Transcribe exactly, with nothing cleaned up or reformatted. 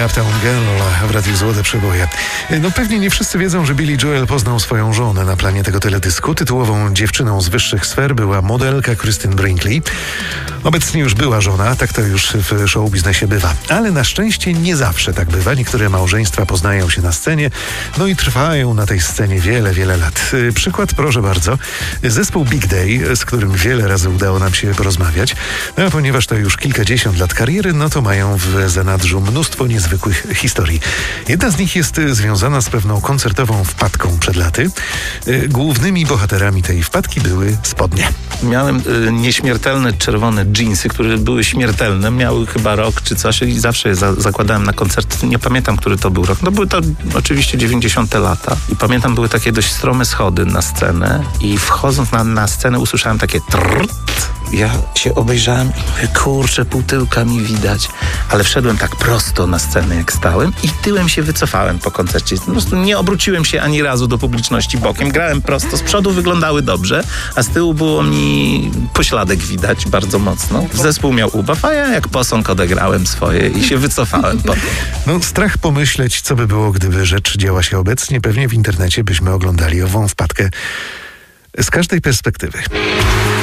Uptown Girl w Radiu Złote Przeboje. No pewnie nie wszyscy wiedzą, że Billy Joel poznał swoją żonę na planie tego teledysku. Tytułową dziewczyną z wyższych sfer była modelka Kristen Brinkley. Obecnie już była żona, tak to już w show biznesie bywa. Ale na szczęście nie zawsze tak bywa. Niektóre małżeństwa poznają się na scenie, no i trwają na tej scenie wiele, wiele lat. Przykład, proszę bardzo, zespół Big Day, z którym wiele razy udało nam się porozmawiać. No a ponieważ to już kilkadziesiąt lat kariery, no to mają w zanadrzu mnóstwo niezwykłych historii. Jedna z nich jest związana z pewną koncertową wpadką przed laty. Głównymi bohaterami tej wpadki były spodnie. Miałem y, nieśmiertelne czerwone dżinsy, które były śmiertelne. Miały chyba rok czy coś i zawsze je za, zakładałem na koncert. Nie pamiętam, który to był rok. No były to oczywiście dziewięćdziesiąte lata. I pamiętam, były takie dość strome schody na scenę i wchodząc na, na scenę usłyszałem takie trrrt. Ja się obejrzałem i mówię, kurczę, pół tyłka mi widać. Ale wszedłem tak prosto na scenę, jak stałem i tyłem się wycofałem po koncercie. Po prostu nie obróciłem się ani razu do publiczności bokiem. Grałem prosto, z przodu wyglądały dobrze, a z tyłu było mi pośladek widać bardzo mocno. Zespół miał ubaw, a ja jak posąg odegrałem swoje i się wycofałem potem. No strach pomyśleć, co by było, gdyby rzecz działa się obecnie. Pewnie w internecie byśmy oglądali ową wpadkę z każdej perspektywy.